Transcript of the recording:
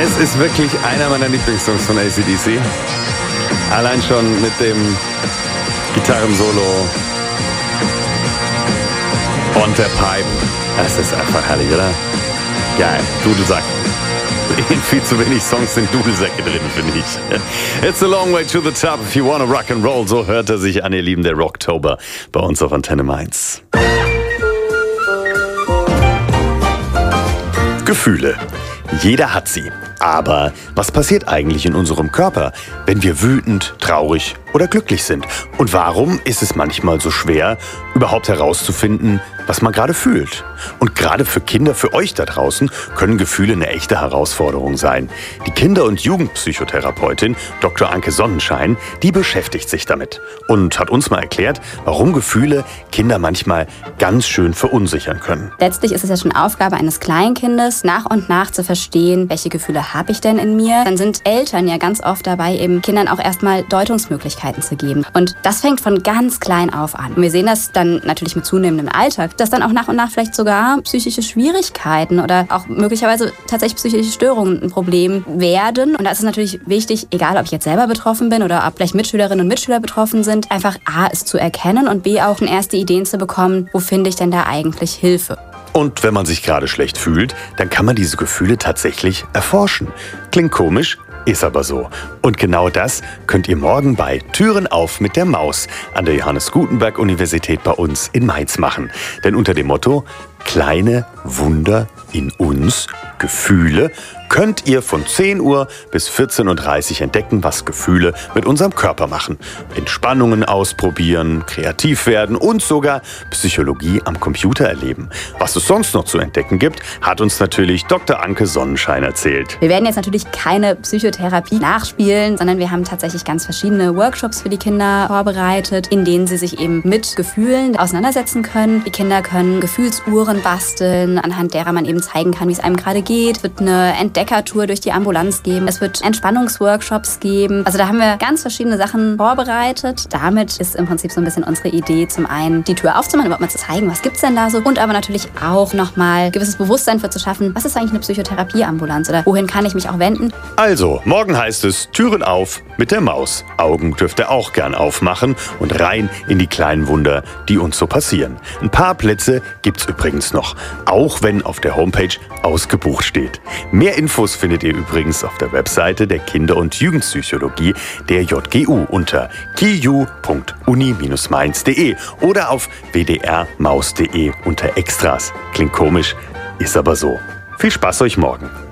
Es ist wirklich einer meiner Lieblingssongs von AC/DC. Allein schon mit dem Gitarrensolo und der Pipe. Das ist einfach herrlich, oder? Geil. Dudelsack. In viel zu wenig Songs sind Dudelsäcke drin, finde ich. It's a long way to the top if you wanna rock and roll. So hört er sich an, ihr Lieben, der Rocktober bei uns auf Antenne Mainz. Gefühle. Jeder hat sie. Aber was passiert eigentlich in unserem Körper, wenn wir wütend, traurig oder glücklich sind? Und warum ist es manchmal so schwer, überhaupt herauszufinden, was man gerade fühlt? Und gerade für Kinder, für euch da draußen, können Gefühle eine echte Herausforderung sein. Die Kinder- und Jugendpsychotherapeutin Dr. Anke Sonnenschein, die beschäftigt sich damit und hat uns mal erklärt, warum Gefühle Kinder manchmal ganz schön verunsichern können. Letztlich ist es ja schon Aufgabe eines Kleinkindes, nach und nach zu verstehen, welche Gefühle habe ich denn in mir. Dann sind Eltern ja ganz oft dabei, eben Kindern auch erstmal Deutungsmöglichkeiten zu geben. Und das fängt von ganz klein auf an. Und wir sehen das dann natürlich mit zunehmendem Alltag, dass dann auch nach und nach vielleicht sogar psychische Schwierigkeiten oder auch möglicherweise tatsächlich psychische Störungen ein Problem werden. Und da ist es natürlich wichtig, egal ob ich jetzt selber betroffen bin oder ob vielleicht Mitschülerinnen und Mitschüler betroffen sind, einfach A, es zu erkennen und B, auch erste Ideen zu bekommen, wo finde ich denn da eigentlich Hilfe. Und wenn man sich gerade schlecht fühlt, dann kann man diese Gefühle tatsächlich erforschen. Klingt komisch, ist aber so. Und genau das könnt ihr morgen bei Türen auf mit der Maus an der Johannes Gutenberg Universität bei uns in Mainz machen. Denn unter dem Motto Kleine Wunder in uns, Gefühle, könnt ihr von 10 Uhr bis 14.30 Uhr entdecken, was Gefühle mit unserem Körper machen. Entspannungen ausprobieren, kreativ werden und sogar Psychologie am Computer erleben. Was es sonst noch zu entdecken gibt, hat uns natürlich Dr. Anke Sonnenschein erzählt. Wir werden jetzt natürlich keine Psychotherapie nachspielen, sondern wir haben tatsächlich ganz verschiedene Workshops für die Kinder vorbereitet, in denen sie sich eben mit Gefühlen auseinandersetzen können. Die Kinder können Gefühlsuhren basteln, anhand derer man eben zeigen kann, wie es einem gerade geht. Es wird eine Entdeckertour durch die Ambulanz geben. Es wird Entspannungsworkshops geben. Also da haben wir ganz verschiedene Sachen vorbereitet. Damit ist im Prinzip so ein bisschen unsere Idee, zum einen die Tür aufzumachen, überhaupt mal zu zeigen, was gibt's denn da so, und aber natürlich auch nochmal gewisses Bewusstsein für zu schaffen, was ist eigentlich eine Psychotherapieambulanz oder wohin kann ich mich auch wenden. Also, morgen heißt es Türen auf mit der Maus. Augen dürft ihr auch gern aufmachen und rein in die kleinen Wunder, die uns so passieren. Ein paar Plätze gibt's übrigens noch, auch wenn auf der Homepage ausgebucht steht. Mehr Infos findet ihr übrigens auf der Webseite der Kinder- und Jugendpsychologie der JGU unter kiju.uni-mainz.de oder auf wdrmaus.de unter Extras. Klingt komisch, ist aber so. Viel Spaß euch morgen.